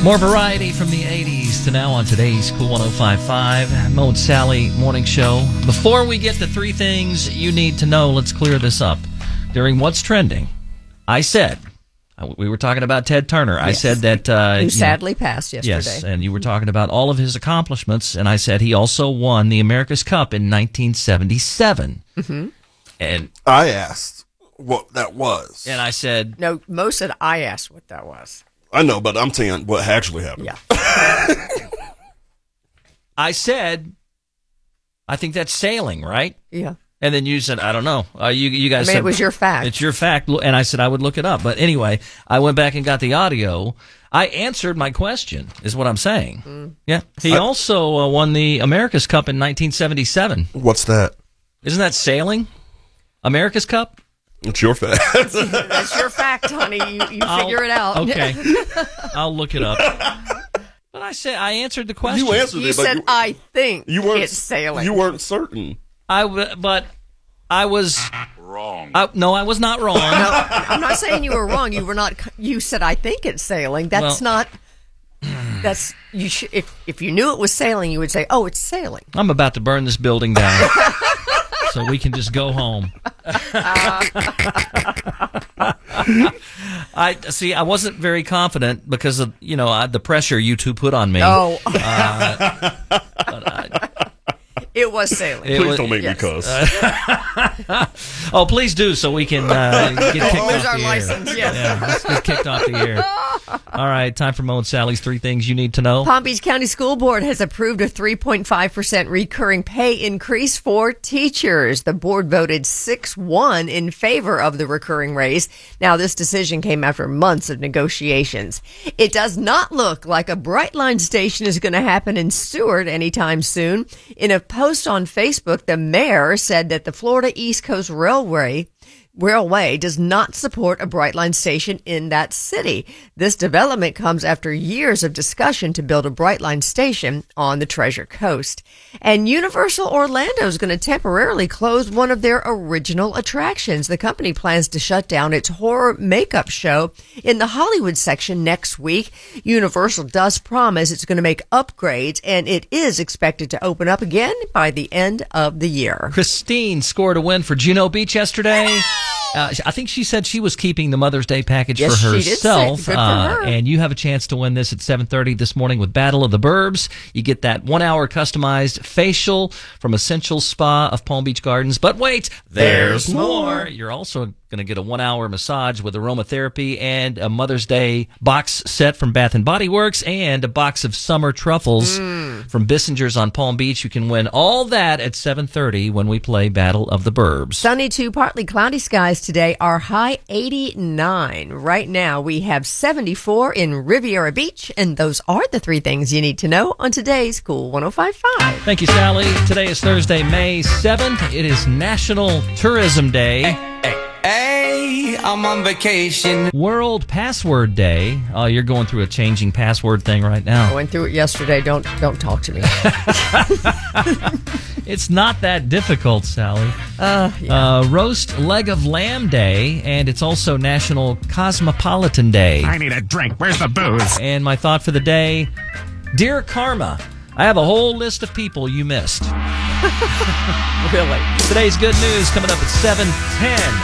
More variety from the 80s to now on today's Cool 105.5 Mo and Sally Morning Show. Before we get to three things you need to know, let's clear this up. During What's Trending, I said, we were talking about Ted Turner. Yes. I said that... who sadly passed yesterday. Yes, and you were talking about all of his accomplishments, and I said he also won the America's Cup in 1977. Mm-hmm. And I asked what that was. And I said... No, Mo said I asked what that was. I know, but I'm saying what actually happened. Yeah. I said, I think that's sailing, right? Yeah. And then you said, I don't know. You guys said... it was your fact. It's your fact. And I said I would look it up. But anyway, I went back and got the audio. I answered my question, is what I'm saying. Mm. Yeah. He also won the America's Cup in 1977. What's that? Isn't that sailing? America's Cup? It's your fact. That's your fact, honey. You figure it out. Okay. I'll look it up. But I answered the question. You answered you it, but said, I think it's sailing. You weren't certain. But I was wrong. No, I was not wrong. No, I'm not saying you were wrong. You were not. You said, I think it's sailing. That's not. That's you. If you knew it was sailing, you would say, oh, it's sailing. I'm about to burn this building down. So we can just go home. I wasn't very confident because of the pressure you two put on me. Oh, it was sailing. Please don't make me cuss. Oh, please do, so we can get kicked off the our air. license. Yes. Yeah, let's get kicked off the air. All right, time for Mo and Sally's three things you need to know. Palm Beach County School Board has approved a 3.5% recurring pay increase for teachers. The board voted 6-1 in favor of the recurring raise. Now, this decision came after months of negotiations. It does not look like a Brightline station is going to happen in Seward anytime soon. In a post on Facebook, the mayor said that the Florida East Coast Railway does not support a Brightline station in that city. This development comes after years of discussion to build a Brightline station on the Treasure Coast. And Universal Orlando is going to temporarily close one of their original attractions. The company plans to shut down its horror makeup show in the Hollywood section next week. Universal does promise it's going to make upgrades, and it is expected to open up again by the end of the year. Christine scored a win for Juno Beach yesterday. I think she said she was keeping the Mother's Day package for herself. She did say, good for her. And you have a chance to win this at 7:30 this morning with Battle of the Burbs. You get that 1-hour customized facial from Essential Spa of Palm Beach Gardens. But wait, there's more. You're also going to get a 1-hour massage with aromatherapy and a Mother's Day box set from Bath & Body Works and a box of summer truffles from Bissinger's on Palm Beach. You can win all that at 7:30 when we play Battle of the Burbs. Sunny to partly cloudy skies today. Our high 89. Right now we have 74 in Riviera Beach, and those are the three things you need to know on today's Cool 105.5. Thank you, Sally. Today is Thursday, May 7th. It is National Tourism Day. Hey, I'm on vacation. World Password Day. Oh, you're going through a changing password thing right now. I went through it yesterday. Don't talk to me. It's not that difficult, Sally. Yeah. Roast Leg of Lamb Day, and it's also National Cosmopolitan Day. I need a drink. Where's the booze? And my thought for the day, Dear Karma, I have a whole list of people you missed. Really? Today's good news coming up at 7:10.